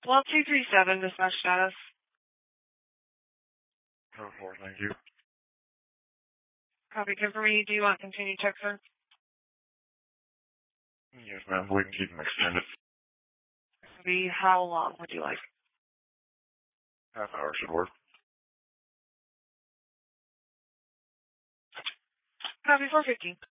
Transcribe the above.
Well, 237 dispatch status. 4, thank you. Copy. Confirm you do want continued check, sir? Yes, ma'am. We can keep them extended. Copy. How long would you like? Half hour should work. Copy. 415.